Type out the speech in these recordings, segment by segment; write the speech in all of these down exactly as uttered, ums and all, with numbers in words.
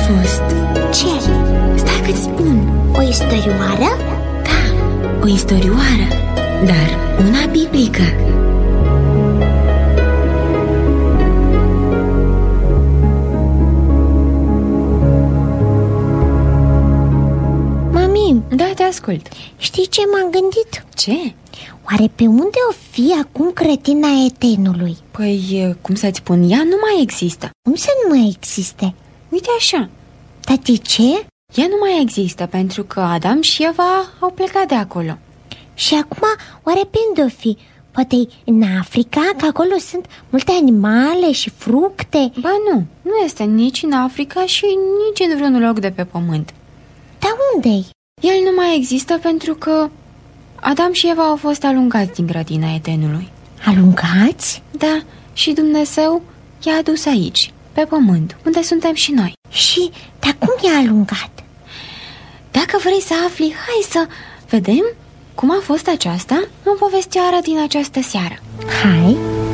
fost? Ce? Stai că-ți spun. O istorioară? Da, o istorioară, dar una biblică. Mami, Da, te ascult. știi ce m-am gândit? Ce? Oare pe unde o fi acum grădina Etenului? Păi, cum să-ți spun, ea nu mai există. Cum să nu mai existe? Uite așa, Dar de ce? ea nu mai există pentru că Adam și Eva au plecat de acolo. Și acum, oare pe unde o fi? Poate în Africa, că acolo sunt multe animale și fructe. Ba nu, nu este nici în Africa și nici în vreun loc de pe pământ. Dar unde-i? El nu mai există pentru că Adam și Eva au fost alungați din grădina Edenului. Alungați? Da, și Dumnezeu i-a adus aici, pe pământ, unde suntem și noi. Și, dar cum i-a alungat? Dacă vrei să afli, hai să vedem cum a fost aceasta în povestioară din această seară. Hai.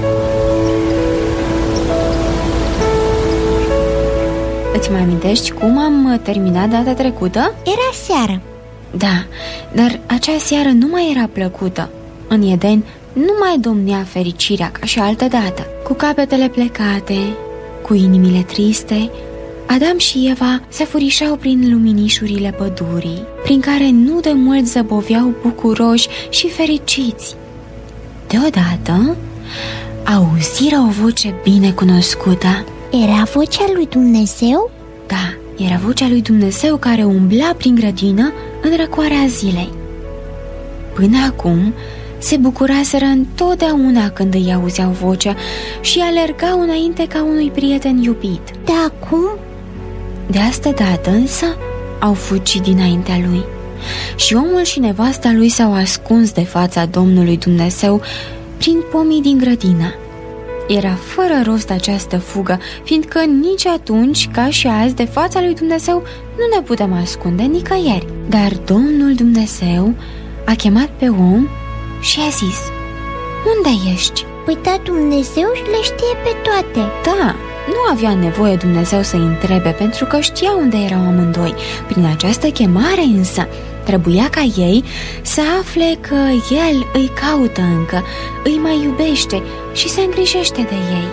Îți mai amintești cum am terminat data trecută? Era seară. Da, dar acea seară nu mai era plăcută. În Eden nu mai domnea fericirea ca și altădată. Cu capetele plecate, cu inimile triste, Adam și Eva se furișau prin luminișurile pădurii, prin care nu de mult zăboveau bucuroși și fericiți. Deodată auziră o voce bine cunoscută. Era vocea lui Dumnezeu? Da, era vocea lui Dumnezeu care umbla prin grădină în răcoarea zilei. Până acum se bucuraseră întotdeauna când îi auzeau vocea și alergau înainte ca unui prieten iubit. De acum? De asta dată însă au fugit dinaintea lui. Și omul și nevasta lui s-au ascuns de fața Domnului Dumnezeu prin pomii din grădină. Era fără rost această fugă, fiindcă nici atunci, ca și azi, de fața lui Dumnezeu nu ne putem ascunde nicăieri. Dar Domnul Dumnezeu a chemat pe om și a zis: unde ești? Păi da, Dumnezeu le știe pe toate. Da, nu avea nevoie Dumnezeu să-i întrebe, pentru că știa unde erau amândoi. Prin această chemare însă trebuia ca ei să afle că El îi caută încă, îi mai iubește și se îngrijește de ei.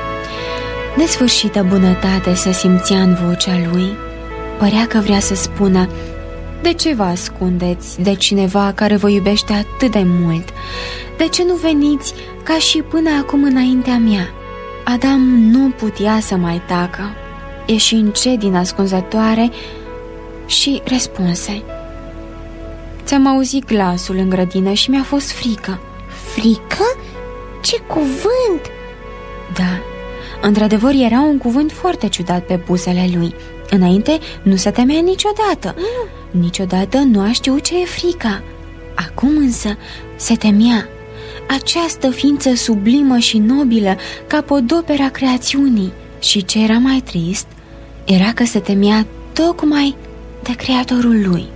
Nesfârșită bunătate se simțea în vocea lui. Părea că vrea să spună: de ce vă ascundeți de cineva care vă iubește atât de mult? De ce nu veniți ca și până acum înaintea mea? Adam nu putea să mai tacă. Ieși încet din ascunzătoare și răspunse: ți-am auzit glasul în grădină și mi-a fost frică. Frică? Ce cuvânt! Da, într-adevăr era un cuvânt foarte ciudat pe buzele lui. Înainte nu se temea niciodată. mm. Niciodată nu a știut ce e frica. Acum însă se temea. Această ființă sublimă și nobilă, capodopera creațiunii. Și ce era mai trist era că se temea tocmai de Creatorul lui.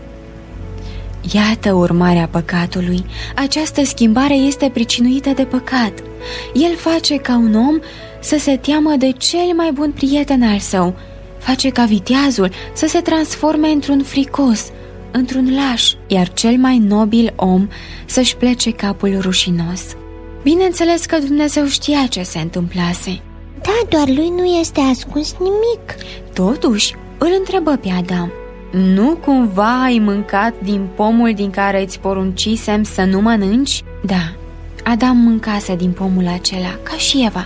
Iată urmarea păcatului. Această schimbare este pricinuită de păcat. El face ca un om să se teamă de cel mai bun prieten al său. Face ca viteazul să se transforme într-un fricos, într-un laș, iar cel mai nobil om să-și plece capul rușinos. Bineînțeles că Dumnezeu știa ce se întâmplase. Da, doar lui nu este ascuns nimic. Totuși îl întrebă pe Adam: nu cumva ai mâncat din pomul din care îți poruncisem să nu mănânci? Da, Adam mâncase din pomul acela, ca și Eva.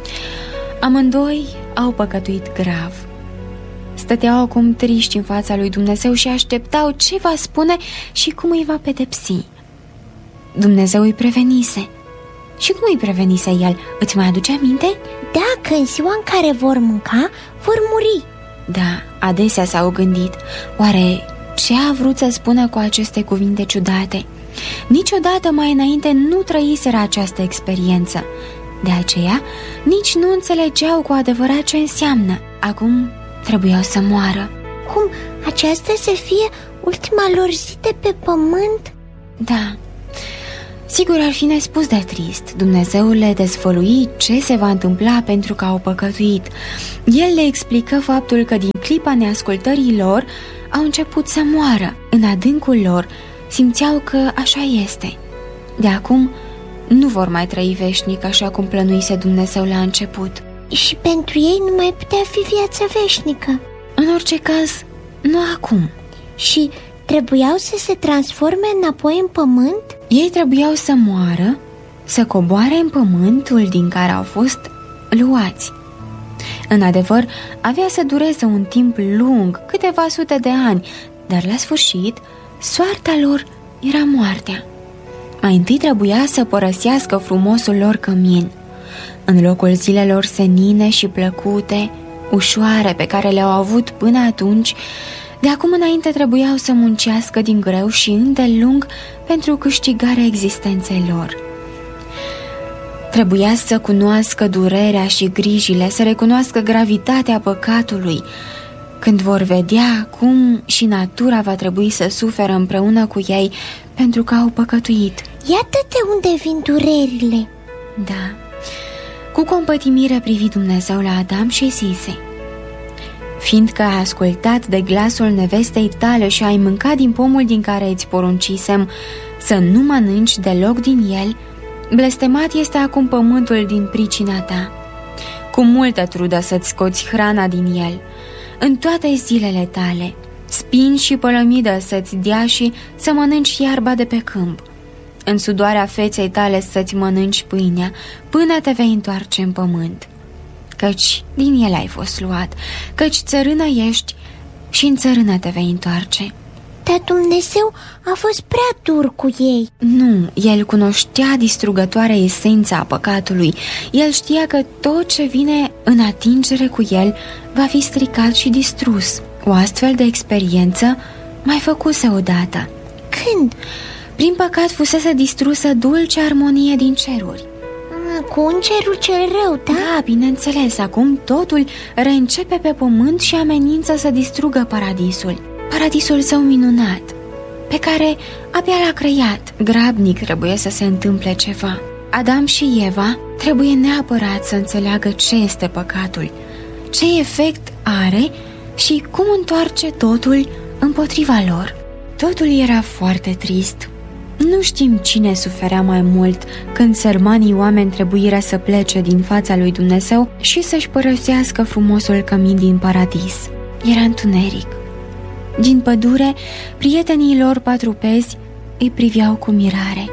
Amândoi au păcătuit grav. Stăteau acum triști în fața lui Dumnezeu și așteptau ce va spune și cum îi va pedepsi. Dumnezeu îi prevenise. Și cum îi prevenise el? Îți mai aduce aminte? Da, că în ziua în care vor mânca, vor muri. Da, adesea s-au gândit: oare ce a vrut să spună cu aceste cuvinte ciudate? Niciodată mai înainte nu trăiseră această experiență. De aceea, nici nu înțelegeau cu adevărat ce înseamnă. Acum trebuiau să moară. Cum? Aceasta să fie ultima lor zi de pe pământ? Da. Sigur ar fi nespus de trist. Dumnezeu le dezvălui ce se va întâmpla pentru că au păcătuit. El le explică faptul că din clipa neascultării lor au început să moară. În adâncul lor simțeau că așa este. De acum nu vor mai trăi veșnic așa cum plănuise Dumnezeu la început. Și pentru ei nu mai putea fi viață veșnică. În orice caz, nu acum. Și trebuiau să se transforme înapoi în pământ? Ei trebuiau să moară, să coboare în pământul din care au fost luați. În adevăr, avea să dureze un timp lung, câteva sute de ani, dar la sfârșit, soarta lor era moartea. Mai întâi trebuia să părăsească frumosul lor cămin. În locul zilelor senine și plăcute, ușoare pe care le-au avut până atunci, de acum înainte trebuiau să muncească din greu și îndelung pentru câștigarea existenței lor. Trebuia să cunoască durerea și grijile, să recunoască gravitatea păcatului, când vor vedea cum și natura va trebui să suferă împreună cu ei pentru că au păcătuit. Iată de unde vin durerile. Da. Cu compătimire privi Dumnezeu la Adam și zise: fiindcă ai ascultat de glasul nevestei tale și ai mâncat din pomul din care îți poruncisem să nu mănânci deloc din el, blestemat este acum pământul din pricina ta. Cu multă trudă să-ți scoți hrana din el, în toate zilele tale, spini și pălămidă să-ți dea și să mănânci iarba de pe câmp. În sudoarea feței tale să-ți mănânci pâinea, până te vei întoarce în pământ. Căci din el ai fost luat, căci țărână ești și în țărână te vei întoarce. Dar Dumnezeu a fost prea dur cu ei. Nu, el cunoștea distrugătoarea esența a păcatului. El știa că tot ce vine în atingere cu el va fi stricat și distrus. O astfel de experiență mai făcuse odată. Când? Prin păcat fusese distrusă dulce armonie din ceruri. Cu îngerul cel rău, da? Da, bineînțeles, acum totul reîncepe pe pământ și amenință să distrugă paradisul. Paradisul său minunat, pe care abia l-a creat. Grabnic trebuie să se întâmple ceva. Adam și Eva trebuie neapărat să înțeleagă ce este păcatul, ce efect are și cum întoarce totul împotriva lor. Totul era foarte trist. Nu știm cine suferea mai mult când sărmanii oameni trebuiră să plece din fața lui Dumnezeu și să-și părăsească frumosul cămin din paradis. Era întuneric. Din pădure, prietenii lor patrupezi îi priveau cu mirare.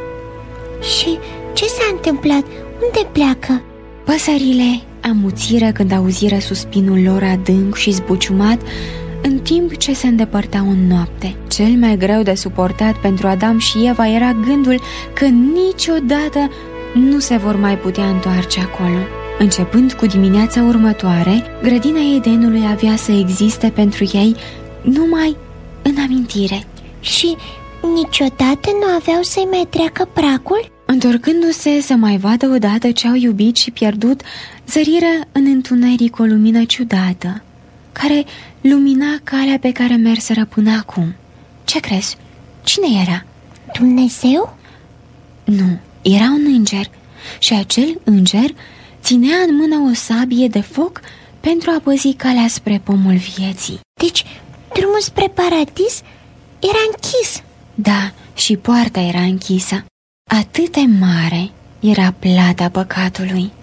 Și ce s-a întâmplat? Unde pleacă? Păsările amuțiră când auziră suspinul lor adânc și zbuciumat, în timp ce se îndepărtau în noapte. Cel mai greu de suportat pentru Adam și Eva era gândul că niciodată nu se vor mai putea întoarce acolo. Începând cu dimineața următoare, grădina Edenului avea să existe pentru ei numai în amintire. Și niciodată nu aveau să-i mai treacă pragul? Întorcându-se să mai vadă odată ce au iubit și pierdut, zăriră în întuneric o lumină ciudată, care lumina calea pe care merseră până acum. Ce crezi? Cine era? Dumnezeu? Nu, era un înger. Și acel înger ținea în mână o sabie de foc pentru a păzi calea spre pomul vieții. Deci, drumul spre paradis era închis. Da, și poarta era închisă. Atât de mare era plata păcatului.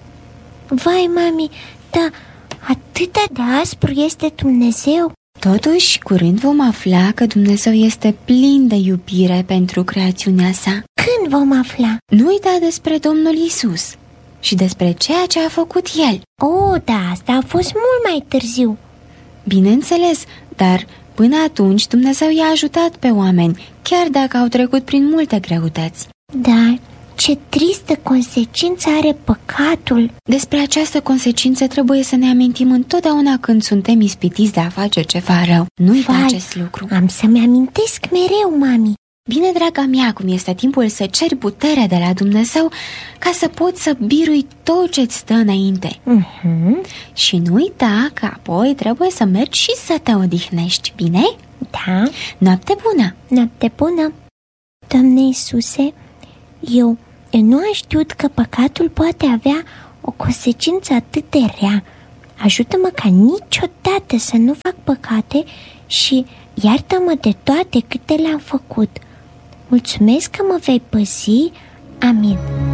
Vai, mami, da, atât de aspru este Dumnezeu. Totuși, curând vom afla că Dumnezeu este plin de iubire pentru creațiunea sa. Când vom afla? Nu uita despre Domnul Iisus și despre ceea ce a făcut El. Oh, da, asta a fost mult mai târziu. Bineînțeles, dar până atunci Dumnezeu i-a ajutat pe oameni, chiar dacă au trecut prin multe greutăți. Dar ce tristă consecință are păcatul! Despre această consecință trebuie să ne amintim întotdeauna când suntem ispitiți de a face ceva rău. Nu uita acest lucru. Am să-mi amintesc mereu, mami. Bine, draga mea, acum este timpul să ceri putere de la Dumnezeu ca să poți să birui tot ce-ți stă înainte. uh-huh. Și nu uita că apoi trebuie să mergi și să te odihnești, bine? Da. Noapte bună! Noapte bună! Doamne Iisuse, Eu, eu nu am știut că păcatul poate avea o consecință atât de rea. Ajută-mă ca niciodată să nu fac păcate și iartă-mă de toate câte le-am făcut. Mulțumesc că mă vei păzi. Amin.